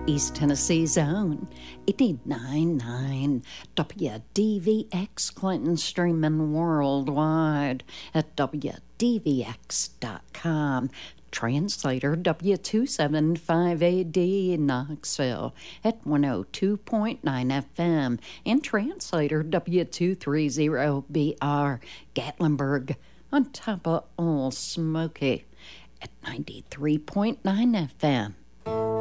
East Tennessee's own 89.9 WDVX Clinton, streaming worldwide at WDVX.com. Translator W275AD in Knoxville at 102.9 FM, and Translator W230BR Gatlinburg on top of Old Smoky at 93.9 FM.